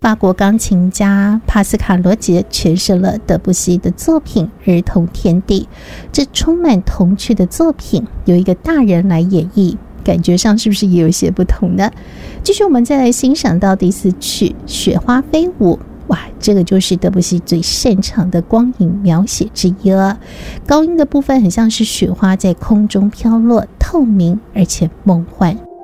法国钢琴家帕斯卡罗杰诠释了德布西的作品《儿童天地》。这充满童趣的作品，由一个大人来演绎，感觉上是不是也有一些不同呢？继续，我们再来欣赏到第4曲《雪花飞舞》。哇，这个就是德布西最擅长的光影描写之一了。高音的部分很像是雪花在空中飘落，透明而且梦幻。